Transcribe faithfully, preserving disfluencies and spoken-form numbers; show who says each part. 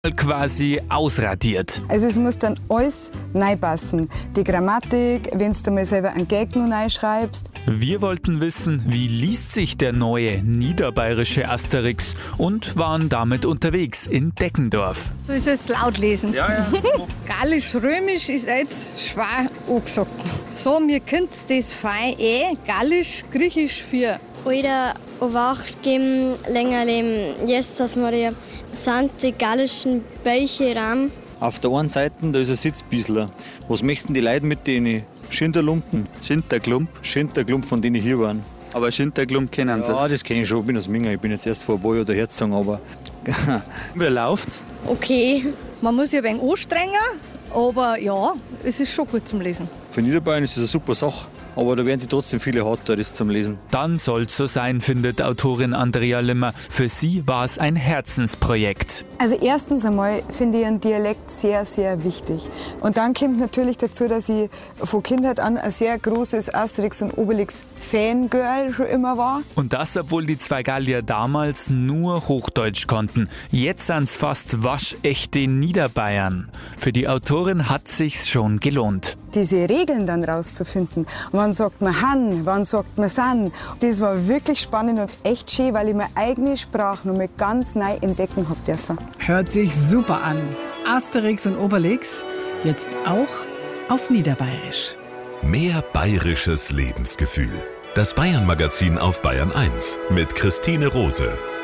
Speaker 1: quasi ausradiert.
Speaker 2: Also es muss dann alles neu passen. Die Grammatik, wenn du mal selber einen Gag noch neu schreibst.
Speaker 1: Wir wollten wissen, wie liest sich der neue niederbayerische Asterix und waren damit unterwegs in Deckendorf.
Speaker 3: Soll ich es laut lesen?
Speaker 1: Ja, ja.
Speaker 3: Gallisch-Römisch ist jetzt schwer angesagt. So, wir können das fein eh. Gallisch-Griechisch für
Speaker 4: Oder Wacht geben, länger leben. Jesus Maria. Sind die gallischen Bäuche ram?
Speaker 5: Auf der einen Seite, da ist ein Sitzbiesler. Was möchten die Leute mit denen? Schinterlumpen.
Speaker 6: Schinterklump.
Speaker 5: Schinterklump, von denen hier waren.
Speaker 6: Aber Schinterklump kennen Sie.
Speaker 5: Ja, das kenne ich schon. Ich bin aus Minga. Ich bin jetzt erst vor ein paar Jahren daher gezogen, aber...
Speaker 6: Wie läuft's?
Speaker 4: Okay.
Speaker 3: Man muss ja ein wenig anstrengen, aber ja, es ist schon gut zum Lesen.
Speaker 5: Für Niederbayern ist es eine super Sache. Aber da werden sie trotzdem viele hart da, das zum Lesen.
Speaker 1: Dann soll's so sein, findet Autorin Andrea Limmer. Für sie war es ein Herzensprojekt.
Speaker 2: Also erstens einmal finde ich einen Dialekt sehr, sehr wichtig. Und dann kommt natürlich dazu, dass ich von Kindheit an ein sehr großes Asterix und Obelix Fangirl schon immer war.
Speaker 1: Und das, obwohl die zwei Gallier damals nur Hochdeutsch konnten. Jetzt sind's fast waschechte Niederbayern. Für die Autorin hat sich's schon gelohnt.
Speaker 2: Diese Regeln dann rauszufinden. Wann sagt man Han, wann sagt man San. Das war wirklich spannend und echt schön, weil ich meine eigene Sprache noch mal ganz neu entdecken habe dürfen.
Speaker 7: Hört sich super an. Asterix und Obelix, jetzt auch auf Niederbayerisch.
Speaker 8: Mehr bayerisches Lebensgefühl. Das Bayern-Magazin auf Bayern eins mit Christine Rose.